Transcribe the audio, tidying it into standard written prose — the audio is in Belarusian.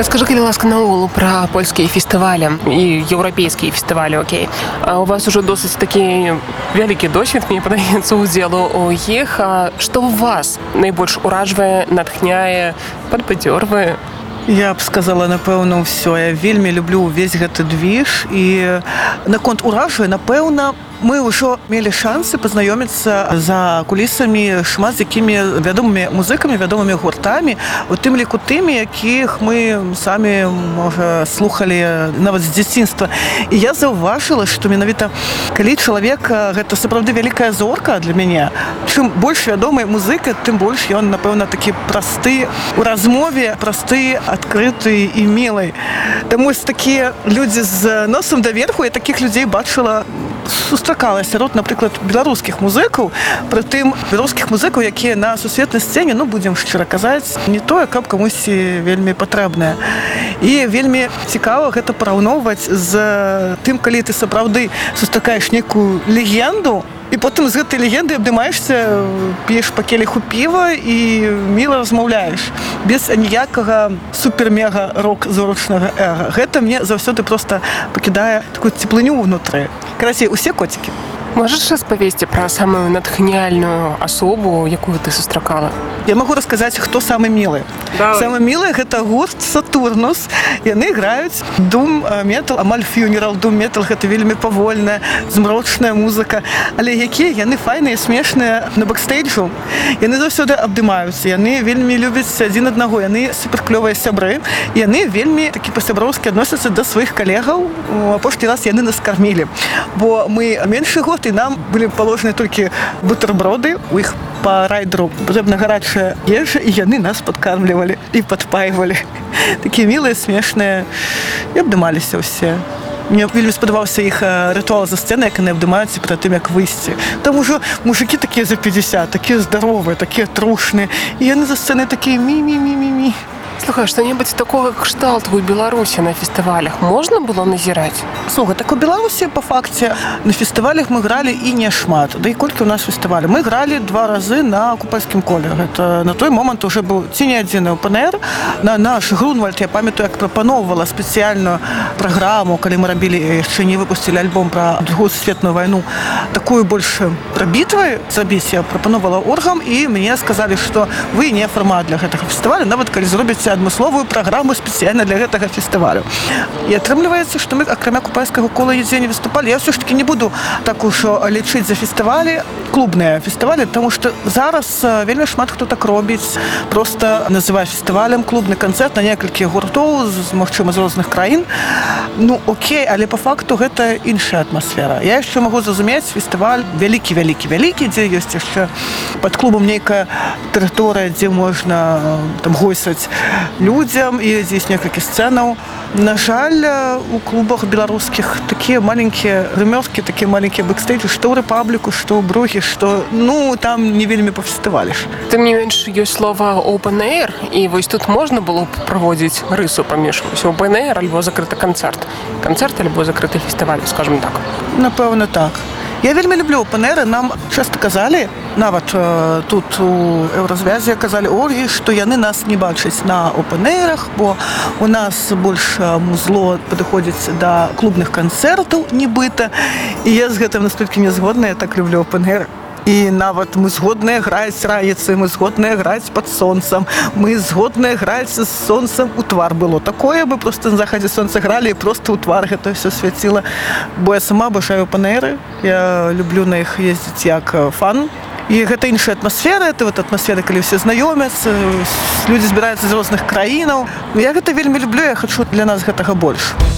Расскажи, калі ласка, наогул пра польскія фестывалі і еўрапейскія фестывалі, окей. У вас уже досыць такі вялікі досвед, мне падаецца, удзелу ў іх. Што вас найбольш уражвае, натхняе, падбадзёрвае? Я б сказала, напэўна, ўсё. Я вельмі люблю ўвесь гэты движ. І наконт уражвае, напэўна, мы ўжо мелі шансы пазнаёміцца за кулісамі шмат з якімі вядомымі музыкамі, вядомымі гуртамі, у тым ліку тымі, якіх мы самі, можа, слухалі нават з дзяцінства. І я заўважыла, што менавіта калі чалавек гэта сапраўды вялікая зорка для мяне, чым больш вядомы музыка, тым больш ён, напэўна, такі просты у размове, просты, адкрыты і мілы. Таму такія людзі з носам даверху, я такіх людзей бачыла, сустракала сярод, напрыклад, беларускіх музыкаў, прытым беларускіх музыкаў, якія на сусветнай сцэне, будзем шчыра казаць, не тое, каб камусьці вельмі патрэбнае. І вельмі цікава гэта параўноўваць з тым, калі ты сапраўды сустракаеш некую легенду, і потым з гэтай легендай абдымаешся, п'еш па келіху піва і міла размаўляеш. Без аніякага супер-мега-рок зорачнага эга. Гэта мне заўсёды проста пакідае такую цеплыню ўнутры. Карацей, усе коцікі. Можаш распавесці пра самую натхняльную асобу, якую ты сустракала? Я магу расказаць, хто самы мілы. Самы мілы гэта гурт Сатурнус. Яны граюць дум-метал, амаль фьюнерал. Дум-метал гэта вельмі павольная, змрочная музыка. Але якія яны файныя, смешныя на бэкстейджу. Яны заўсёды абдымаюцца. Яны вельмі любяць адзін аднаго. Яны суперклёвыя сябры. Яны вельмі такі па-сяброўскі адносяцца да сваіх калегаў. Апошні раз яны нас кармілі. Бо мы меншы год, і нам былі паложаны толькі бутэрброды. У іх па райдеру патрэбна гарачая ежа, і яны нас падкармлівалі і падпайвалі. Такія мілыя, смешныя. І абдымаліся ўсе. Мне вельмі спадабаўся іх рытуал за сцэнай, як яны абдымаюцца перад тым, як выйсці. Там ужо мужыкі такія за 50, такія здаровыя, такія трушныя. І яны за сцэнай такія мі-мі-мі-мі-мі. Слухай, што-небудзь такога кшталту ў Беларусі на фестывалях можна было назіраць? Слухай, так у Беларусі, па факце, на фестывалях мы гралі і не шмат. Да і колькі ў нас фестывалі? Мы гралі 2 разы на купальскім коле. Гэта на той момант уже быў ці не адзіны ОПНР. На наш Грунвальд, я памятаю, як прапаноўвала спецыяльную праграму, калі мы рабілі, яшчэ не выпусцілі альбом пра Другую сусветную вайну, такую больш пра бітвы зрабіць. Я прапаноўвала оргам, і мне сказалі, што вы не фармат для гэтага фестываля, нават калі зробіце адмысловую праграму спецыяльна для гэтага фестывалю. І атрымліваецца, што мы, акрамя купальскага кола, нідзе не выступалі. Я ўсё ж такі не буду так ужо лічыць за фестывалі, клубныя фестывалі, таму што зараз вельмі шмат хто так робіць. Проста называе фестывалем клубны канцэрт на некалькі гуртоў, магчыма, з розных краін. Окей, але па факту гэта іншая атмасфера. Я яшчэ магу зразумець фестываль вялікі, дзе ёсць яшчэ пад клубам нейкая тэрыторыя, дзе можна там гойсаць людзям, і здесь некалькі сцэнаў. На жаль, у клубах беларускіх такія маленькія грымёркі, такія маленькія бэкстейджы, што ў Рэпабліку, што ў Бругі, што, там не вельмі пафестываліш. Тым не менш, ёсць слова open air, і вось тут можна было праводзіць рысу паміж open air альбо закрыты канцэрт. Канцэрт альбо закрыты фестываль, скажем так. Напэўна, так. Я вельмі люблю ОПНР, нам часта казалі, нават тут у Еўразвязе казалі оргі, што яны нас не бачаць на ОПНРах, бо у нас больш музло падыходзіць да клубных канцэртаў, нібыта. І я з гэтым настолькі не згодна, я так люблю ОПНР. І нават мы згодныя граць раніцай, мы згодныя граць пад сонцам, мы згодныя граць з сонцам у твар. Было такое, мы проста на захадзе сонца гралі, і проста ў твар гэта ўсё свяціла. Бо я сама абажаю ОПНРы, я люблю на іх ездзіць як фан. І гэта іншая атмасфера, это атмасфера, калі ўсе знаёмяцца, людзі збіраюцца з розных краінаў. Я гэта вельмі люблю, я хачу для нас гэтага больш.